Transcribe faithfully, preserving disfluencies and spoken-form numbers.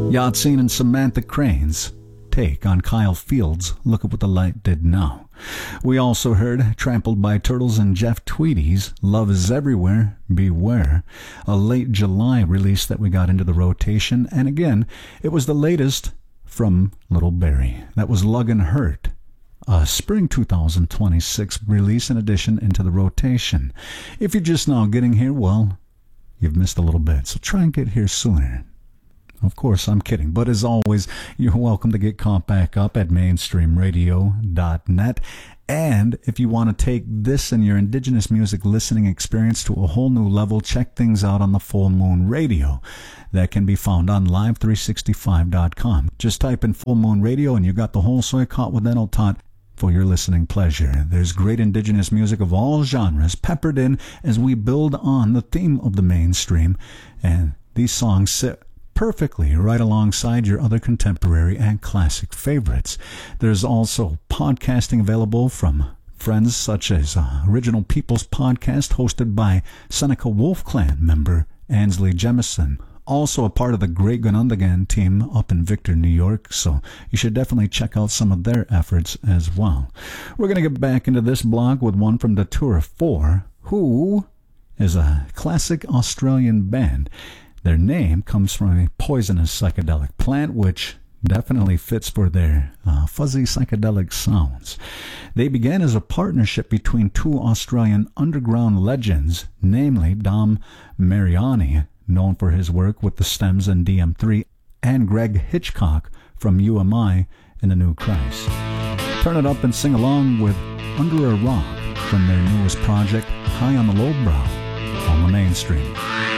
Yatsine and Samantha Crane's take on Kyle Fields' Look at What the Light Did Now. We also heard Trampled by Turtles and Jeff Tweedy's Love is Everywhere, Beware, a late July release that we got into the rotation, and again, it was the latest from Little Barrie. That was Lug and Hurt, a spring two thousand twenty-six release in addition into the rotation. If you're just now getting here, well, you've missed a little bit, so try and get here sooner. Of course, I'm kidding, but as always, you're welcome to get caught back up at mainstream radio dot net. And if you want to take this and your indigenous music listening experience to a whole new level, check things out on the Full Moon Radio. That can be found on live three sixty-five dot com. Just type in Full Moon Radio and you got the whole soy caught with dental tot for your listening pleasure. There's great indigenous music of all genres peppered in as we build on the theme of the mainstream, and these songs sit perfectly right alongside your other contemporary and classic favorites. There's also podcasting available from friends such as uh, Original People's Podcast, hosted by Seneca Wolf Clan member Ansley Jemison, also a part of the Great Gunundagan team up in Victor, New York, so you should definitely check out some of their efforts as well. We're going to get back into this blog with one from Datura four, who is a classic Australian band. Their name comes from a poisonous psychedelic plant, which definitely fits for their uh, fuzzy psychedelic sounds. They began as a partnership between two Australian underground legends, namely Dom Mariani, known for his work with the Stems and D M three, and Greg Hitchcock from U M I and the New Christ. Turn it up and sing along with Under a Rock from their newest project, High on the Low Brow, on the Mainstream.